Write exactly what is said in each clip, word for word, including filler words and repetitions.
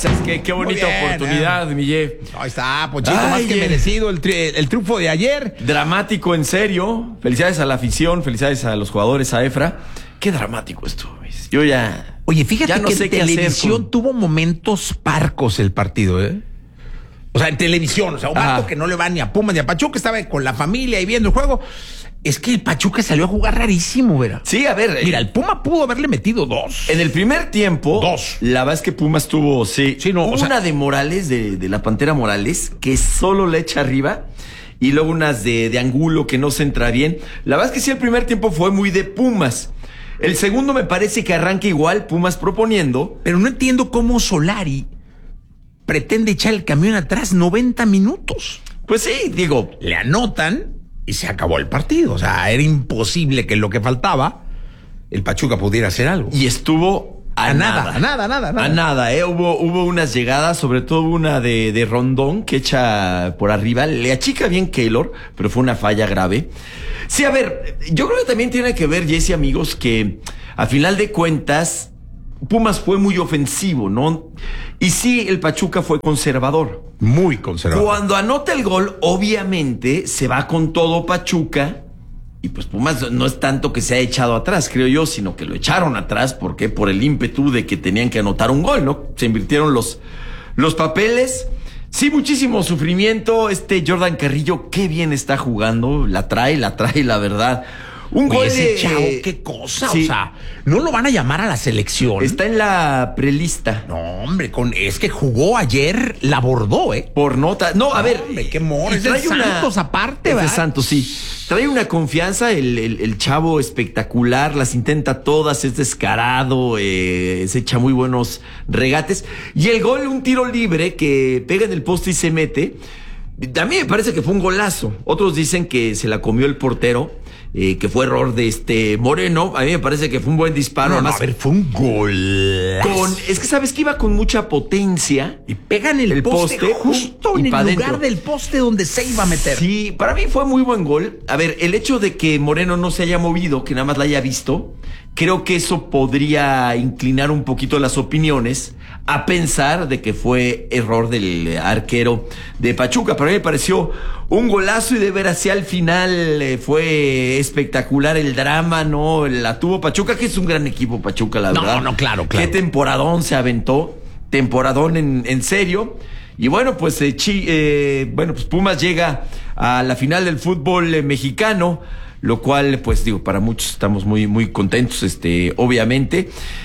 Qué, qué bonita bien, oportunidad, eh. Miguel. Ahí está, Pochito, Ay, más que eh. merecido el, tri el triunfo de ayer. Dramático, en serio. Felicidades a la afición, felicidades a los jugadores, a Efra. Qué dramático estuvo. Yo ya. Oye, fíjate ya no que sé en qué televisión hacer con... tuvo momentos parcos el partido, ¿eh? O sea, en televisión, o sea, un vato que no le va ni a Pumas ni a Pachuca, estaba con la familia y viendo el juego. Es que el Pachuca salió a jugar rarísimo, ¿verdad? Sí, a ver. Mira, el Puma pudo haberle metido dos. En el primer tiempo. Dos. La verdad es que Pumas tuvo, sí. sí no, una o sea, de Morales, de, de la Pantera Morales, que solo le echa arriba. Y luego unas de, de Angulo que no se entra bien. La verdad es que sí, el primer tiempo fue muy de Pumas. El segundo me parece que arranca igual, Pumas proponiendo. Pero no entiendo cómo Solari pretende echar el camión atrás noventa minutos. Pues sí, digo. Le anotan y se acabó el partido. O sea, era imposible que lo que faltaba, el Pachuca pudiera hacer algo. Y estuvo a, a nada. nada. A nada, nada, nada. A nada, ¿eh? Hubo, hubo unas llegadas, sobre todo una de, de Rondón que echa por arriba. Le achica bien Keylor, pero fue una falla grave. Sí, a ver, yo creo que también tiene que ver, Jesse, amigos, que a final de cuentas Pumas fue muy ofensivo, ¿no? Y sí, el Pachuca fue conservador. Muy conservador. Cuando anota el gol, obviamente, se va con todo Pachuca. Y pues Pumas no es tanto que se ha echado atrás, creo yo, sino que lo echaron atrás. ¿Por qué? Por el ímpetu de que tenían que anotar un gol, ¿no? Se invirtieron los, los papeles. Sí, muchísimo sufrimiento. Este Jordan Carrillo, qué bien está jugando. La trae, la trae, la verdad. Un Oye, gol ese de... chavo, qué cosa, sí. O sea, no lo van a llamar a la selección. Está en la prelista. No, hombre, con es que jugó ayer, la bordó, ¿eh? Por nota. No, a no, ver. Hombre, qué mor. Es de Santos aparte, ¿verdad? Es de Santos, sí. Trae una confianza, el, el, el chavo espectacular, las intenta todas, es descarado, eh, se echa muy buenos regates. Y el gol, un tiro libre que pega en el poste y se mete. A mí me parece que fue un golazo. Otros dicen que se la comió el portero. Eh, que fue error de este Moreno. A mí me parece que fue un buen disparo. No, no, a ver, fue un gol. Con, es que sabes que iba con mucha potencia. Y pegan el, el poste, poste justo en el lugar dentro. Del poste donde se iba a meter. Sí, para mí fue muy buen gol. A ver, el hecho de que Moreno no se haya movido, que nada más la haya visto, creo que eso podría inclinar un poquito las opiniones a pensar de que fue error del arquero de Pachuca. Pero a mí me pareció un golazo y de ver hacia el final eh, fue espectacular el drama, ¿no? La tuvo Pachuca, que es un gran equipo Pachuca, la no, verdad. No, no, claro, claro. Qué temporadón se aventó, temporadón en, en serio. Y bueno, pues eh, chi, eh, bueno, pues Pumas llega a la final del fútbol eh, mexicano, lo cual, pues digo, para muchos estamos muy, muy contentos, este, obviamente.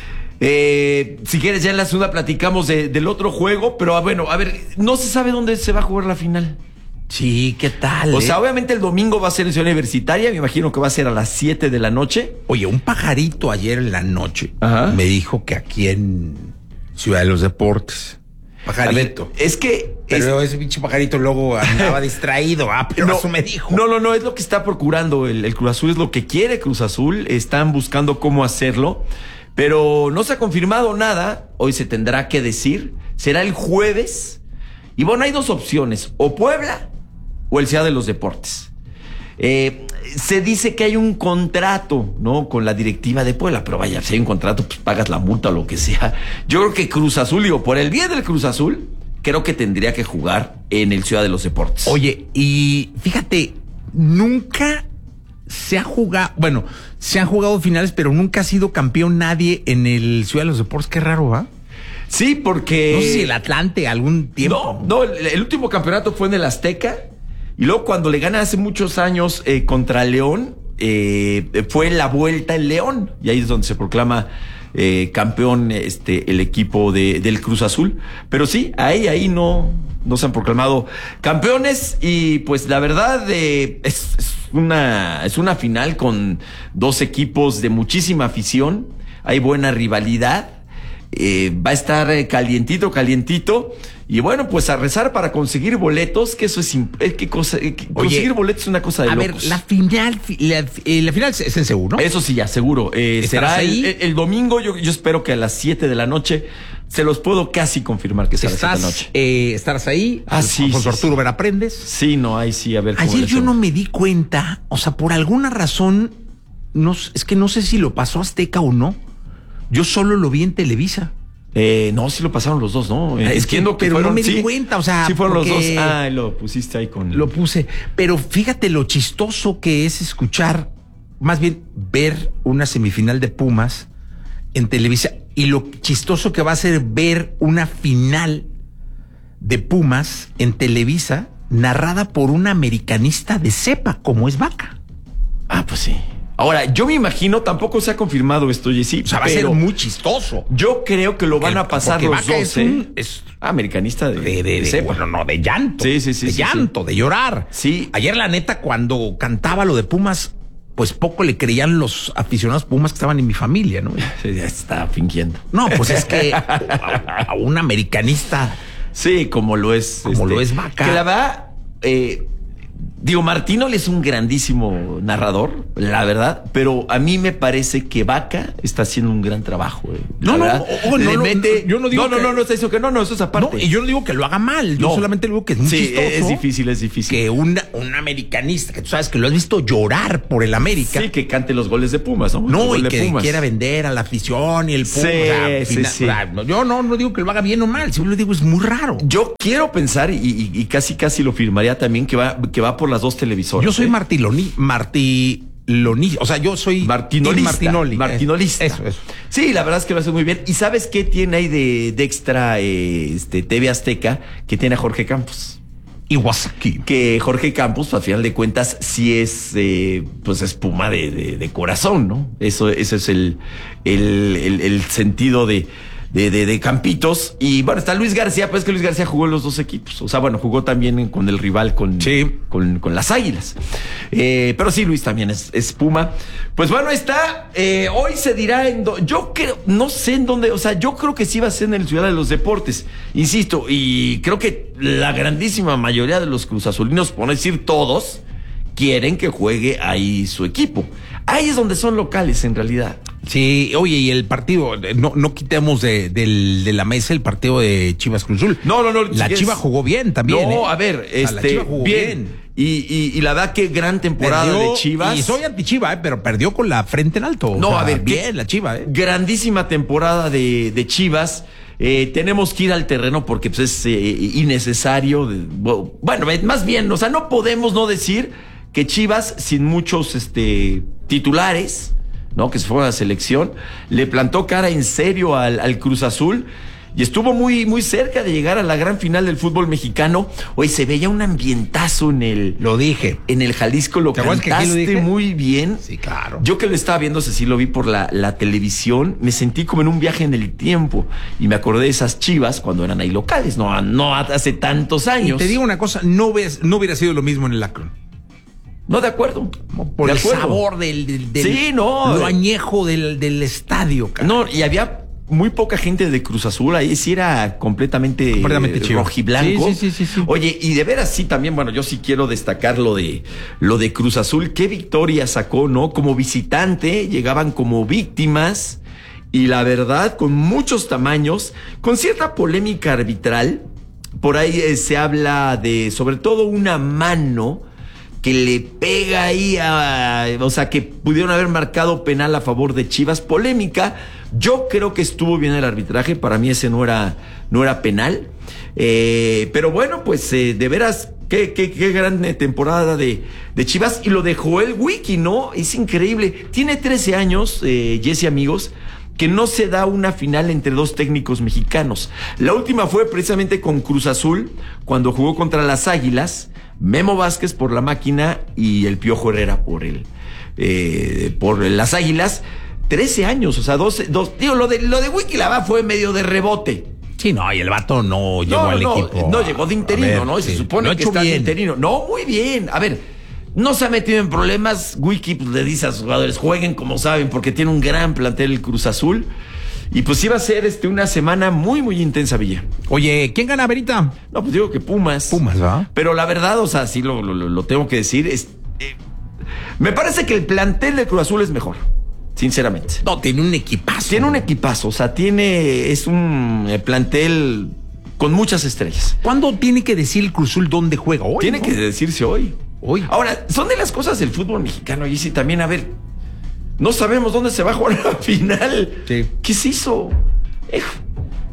Eh, si quieres, ya en la segunda platicamos de, del otro juego, pero bueno, a ver, no se sabe dónde se va a jugar la final. Sí, ¿qué tal? O eh? sea, obviamente el domingo va a ser en Ciudad Universitaria, me imagino que va a ser a las siete de la noche. Oye, un pajarito ayer en la noche Ajá. me dijo que aquí en Ciudad de los Deportes. Pajarito. Ver, es que... Pero es... ese pinche pajarito luego andaba distraído, ah, pero no, eso me dijo. No, no, no, es lo que está procurando el, el Cruz Azul, es lo que quiere Cruz Azul, están buscando cómo hacerlo, pero no se ha confirmado nada, hoy se tendrá que decir, será el jueves, y bueno, hay dos opciones, o Puebla o el Ciudad de los Deportes. Eh, se dice que hay un contrato, ¿no? Con la directiva de Puebla, pero vaya, si hay un contrato, pues pagas la multa o lo que sea. Yo creo que Cruz Azul, digo, por el bien del Cruz Azul, creo que tendría que jugar en el Ciudad de los Deportes. Oye, y fíjate, nunca se ha jugado, bueno, se han jugado finales, pero nunca ha sido campeón nadie en el Ciudad de los Deportes. Qué raro, ¿va? Sí, porque... No sé si el Atlante algún tiempo. No, no, el, el último campeonato fue en el Azteca. Y luego cuando le gana hace muchos años eh, contra León, eh, fue la vuelta en León. Y ahí es donde se proclama eh, campeón este el equipo de, del Cruz Azul. Pero sí, ahí, ahí no, no se han proclamado campeones. Y pues la verdad eh, es, es, una, es una final con dos equipos de muchísima afición. Hay buena rivalidad. Eh, va a estar eh, calientito, calientito. Y bueno, pues a rezar para conseguir boletos, que eso es... Eh, ¿qué cosa? Eh, que Oye, conseguir boletos es una cosa de a locos. ver, la final, la, eh, la final es en Seúl, ¿no? Eso sí, ya, seguro. Eh, será ahí? El, el domingo, yo, yo espero que a las siete de la noche, se los puedo casi confirmar que será a las siete de la noche. Eh, ¿Estarás ahí? Ah, sí. Alfonso sí, Arturo sí. Veraprendes. Sí, no, ahí sí, a ver. Ayer yo no me di cuenta, o sea, por alguna razón, no, es que no sé si lo pasó Azteca o no. Yo solo lo vi en Televisa. Eh, no, sí lo pasaron los dos, ¿no? Es Entiendo que, que pero fueron, no me di sí, cuenta, o sea, sí fueron los dos. porque Ah, lo pusiste ahí con... Lo puse. Pero fíjate lo chistoso que es escuchar, más bien ver una semifinal de Pumas en Televisa, y lo chistoso que va a ser ver una final de Pumas en Televisa narrada por un americanista de cepa, como es Vaca. Ah, pues sí. Ahora, yo me imagino, tampoco se ha confirmado esto, Jessy. O sea, va a ser muy chistoso. Yo creo que lo van Que- a pasar porque los Vaca dos, es ¿eh? un- es- Ah, americanista de, De, de, de de- cepa. bueno, no, de llanto. Sí, sí, sí, De sí, llanto, de llorar. Sí. Ayer, la neta, cuando cantaba lo de Pumas, pues poco le creían los aficionados Pumas que estaban en mi familia, ¿no? Sí, ya está fingiendo. No, pues es que a, a un americanista. Sí, como lo es. Como lo es Vaca. Que la verdad, eh, digo, Martínoli es un grandísimo narrador, la verdad, pero a mí me parece que Vaca está haciendo un gran trabajo. eh. La No, no, verdad, ojo, no, le no, mete- yo no digo No, no, que- no, no, está diciendo que no, no, eso es aparte. No, y yo no digo que lo haga mal, yo No. solamente digo que es muy Sí, chistoso. es difícil, es difícil. Que un, un americanista, que tú sabes que lo has visto llorar por el América. Sí, que cante los goles de Pumas, ¿no? El No, gol y de que Pumas. quiera vender a la afición y el Puma. Sí, o sea, sí, fina- sí. o sea, no, yo no, no digo que lo haga bien o mal, simplemente digo es muy raro. Yo quiero pensar, y, y- y casi casi lo firmaría también, que va, que va por las dos televisoras. Yo soy ¿eh? Martiloni, Martiloni, o sea, yo soy Martinolista. Team Martinoli. Martinolista. Eso, eso. Sí, la verdad es que lo hace muy bien. ¿Y sabes qué tiene ahí de, de extra eh, este, T V Azteca? Que tiene a Jorge Campos. Iwasaki. Que Jorge Campos, pues, a final de cuentas, sí es eh, pues espuma de, de, de corazón, ¿no? Eso, ese es el, el, el, el sentido de, de, de, de Campitos. Y bueno, está Luis García, pues es que Luis García jugó en los dos equipos. O sea, bueno, jugó también en- con el rival, con, Sí. con, con las Águilas. Eh, pero sí, Luis también es, es Puma. Pues bueno, está. Eh, hoy se dirá en. do- Yo creo, no sé en dónde. O sea, yo creo que sí va a ser en el Ciudad de los Deportes. Insisto, y creo que la grandísima mayoría de los cruzazulinos, por no decir todos, quieren que juegue ahí su equipo. Ahí es donde son locales, en realidad. Sí, oye, y el partido, eh, no, no quitemos de, del- de la mesa el partido de Chivas Cruz Azul. No, no, no. La si Chiva quieres- jugó bien también. No, ¿eh? a ver, O sea, la este, Chiva jugó bien. bien. Y, y, y la verdad que gran temporada Perdió, de Chivas. Y soy anti-Chiva, eh, pero perdió con la frente en alto. O No, sea, a ver, bien qué la Chiva, ¿eh? Grandísima temporada de, de Chivas. Eh, tenemos que ir al terreno porque pues, es eh, innecesario. de- bueno, eh, más bien, o sea, no podemos no decir que Chivas, sin muchos este, titulares, ¿no? Que se fue a la selección, le plantó cara en serio al, al Cruz Azul. Y estuvo muy, muy cerca de llegar a la gran final del fútbol mexicano. Hoy se veía un ambientazo en el, Lo dije. en el Jalisco, lo ¿Te acuerdas que aquí lo cantaste dije? muy bien. Sí, claro. Yo que lo estaba viendo, sí lo vi por la, la televisión, me sentí como en un viaje en el tiempo y me acordé de esas Chivas cuando eran ahí locales, no, no hace tantos Y años. te digo una cosa, no, ves, no hubiera sido lo mismo en el Akron. No, de acuerdo. Por de el acuerdo. sabor del, del, del- Sí, no. lo añejo del, del estadio, cara. No, y había muy poca gente de Cruz Azul, ahí sí era completamente, Completamente eh, chivo. rojiblanco. Sí, sí, sí, sí, sí. Oye, y de veras sí también, bueno, yo sí quiero destacar lo de lo de Cruz Azul, qué victoria sacó, ¿no? Como visitante, llegaban como víctimas, y la verdad, con muchos tamaños, con cierta polémica arbitral. Por ahí eh, se habla de, sobre todo, una mano que le pega ahí a, o sea, que pudieron haber marcado penal a favor de Chivas. Polémica. Yo creo que estuvo bien el arbitraje. Para mí ese no era, no era penal. Eh, pero bueno, pues eh, de veras, qué, qué, qué gran eh, temporada de, de Chivas. Y lo de Joel Wiki, ¿no? Es increíble. Tiene trece años, eh, Jesse, amigos, que no se da una final entre dos técnicos mexicanos. La última fue precisamente con Cruz Azul, cuando jugó contra las Águilas, Memo Vázquez por la Máquina y el Piojo Herrera por el, eh, por las Águilas. trece años, o sea, doce, dos, digo, lo de, lo de Wiki la va fue medio de rebote. Sí, no, y el vato no llegó No, al no, equipo. no llegó de interino, A ver, ¿no? Se sí. supone Lo ha que hecho está de bien. interino. No, muy bien. A ver, no se ha metido en problemas. Wiki pues, le dice a sus jugadores, jueguen como saben, porque tiene un gran plantel el Cruz Azul. Y pues iba a ser este, una semana muy, muy intensa, Villa. Oye, ¿quién gana, Verita? No, pues digo que Pumas. Pumas, ¿verdad? Pero la verdad, o sea, sí lo, lo, lo tengo que decir, es, eh, me parece que el plantel de Cruz Azul es mejor, sinceramente. No, tiene un equipazo. Tiene un equipazo, o sea, tiene, es un eh, plantel con muchas estrellas. ¿Cuándo tiene que decir el Cruz Azul dónde juega? Hoy, Tiene ¿no? que decirse hoy. Hoy. Ahora, son de las cosas del fútbol mexicano, y sí, también, a ver, no sabemos dónde se va a jugar la final. Sí. ¿Qué se hizo? Eh,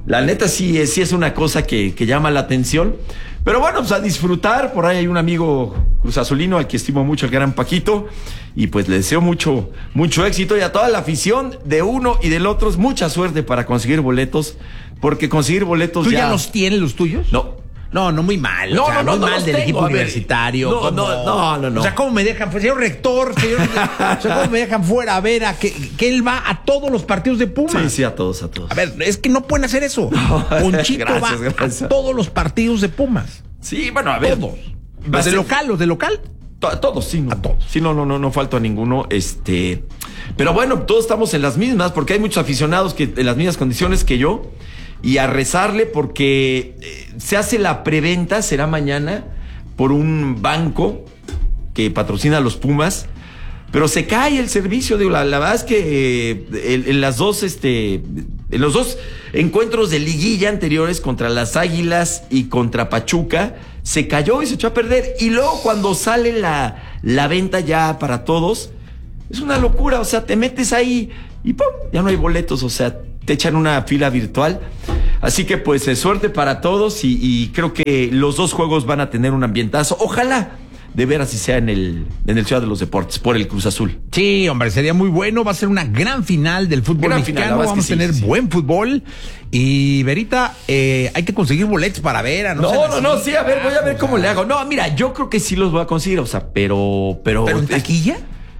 La neta sí es, sí es una cosa que, que llama la atención. Pero bueno, pues a disfrutar. Por ahí hay un amigo cruzazulino al que estimo mucho, el gran Paquito. Y pues le deseo mucho, mucho éxito. Y a toda la afición de uno y del otro, mucha suerte para conseguir boletos. Porque conseguir boletos ¿Tú ya... ya los tienes, los tuyos? No. No, no, muy mal. No, o sea, no, no, muy no mal los del tengo, equipo a ver. universitario. No, ¿cómo? no, no, no, no. O sea, ¿cómo me dejan? Pues, señor rector, señor. O sea, ¿cómo me dejan fuera? A ver, a que, que él va a todos los partidos de Pumas. Sí, sí, a todos, a todos. A ver, es que no pueden hacer eso. No. Ponchito Gracias, va gracias. a todos los partidos de Pumas. Sí, bueno, a ver. Todos. Va a Los de ser- local, los de local. To- A todos, sí, no. A todos. Sí, no, no, no, no falta a ninguno. Este. Pero bueno, todos estamos en las mismas, porque hay muchos aficionados que en las mismas condiciones que yo. Y a rezarle porque eh, se hace la preventa, será mañana, por un banco que patrocina a los Pumas. Pero se cae el servicio, digo, la, la verdad es que eh, en, en las dos, este, en los dos encuentros de liguilla anteriores contra las Águilas y contra Pachuca, se cayó y se echó a perder. Y luego cuando sale la, la venta ya para todos, es una locura, o sea, te metes ahí y ¡pum! Ya no hay boletos, o sea, te echan una fila virtual. Así que pues eh, suerte para todos y, y creo que los dos juegos van a tener un ambientazo. Ojalá de veras si sea en el, en el Ciudad de los Deportes, por el Cruz Azul. Sí, hombre, sería muy bueno. Va a ser una gran final del fútbol Gran mexicano. final, la verdad Vamos es que a sí, tener sí. buen fútbol. Y Verita, eh, hay que conseguir boletos para ver. A No, sean no, no, así. sí, a ver, voy a ver Ah, cómo o sea, le hago. No, mira, yo creo que sí los voy a conseguir, o sea, pero... ¿Pero, ¿Pero en taquilla?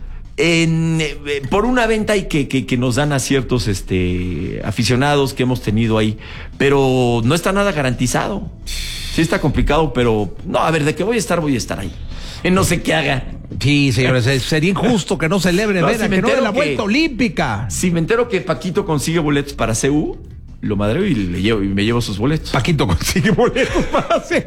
En, eh, por una venta y que, que, que nos dan a ciertos este, aficionados que hemos tenido ahí, pero no está nada garantizado. Sí está complicado, pero no, a ver, de que voy a estar, voy a estar ahí. Eh, No sé qué haga. Sí, señores, eh, sería injusto que no celebre, No, Vera, si me que no dé entero la vuelta que- olímpica. Si me entero que Paquito consigue boletos para C U, lo madreo y, le llevo, y me llevo sus boletos. Paquito consigue boletos para hacer.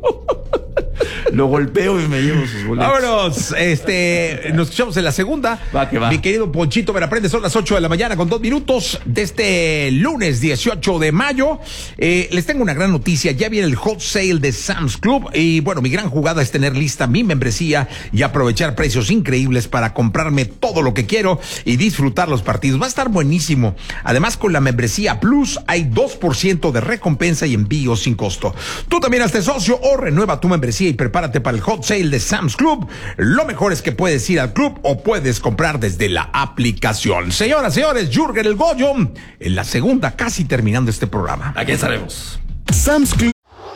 Lo golpeo y me llevo sus boletos. Vámonos, este, nos escuchamos en la segunda. Va que va. Mi querido Ponchito Veraprende, son las ocho de la mañana con dos minutos de este lunes dieciocho de mayo. Eh, les tengo una gran noticia, ya viene el hot sale de Sam's Club y bueno, mi gran jugada es tener lista mi membresía y aprovechar precios increíbles para comprarme todo lo que quiero y disfrutar los partidos. Va a estar buenísimo. Además, con la membresía Plus hay dos por ciento de recompensa y envío sin costo. Tú también hazte socio o renueva tu membresía y prepárate para el hot sale de Sam's Club. Lo mejor es que puedes ir al club o puedes comprar desde la aplicación. Señoras, señores, Jürgen el Goyo en la segunda, casi terminando este programa. Aquí estaremos. Sam's Club.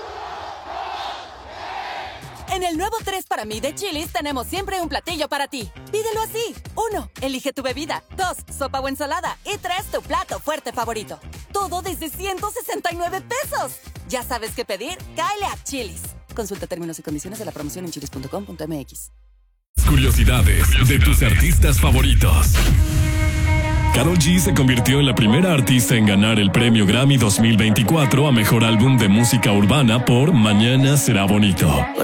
En el nuevo tres para mí de Chili's tenemos siempre un platillo para ti. Pídelo así. Uno, elige tu bebida. Dos, sopa o ensalada. Y tres, tu plato fuerte favorito. Todo desde ciento sesenta y nueve pesos. ¿Ya sabes qué pedir? Cáele a Chili's. Consulta términos y condiciones de la promoción en chilis punto com punto m x. Curiosidades de tus artistas favoritos. Karol G se convirtió en la primera artista en ganar el premio Grammy dos mil veinticuatro a Mejor Álbum de Música Urbana por Mañana Será Bonito.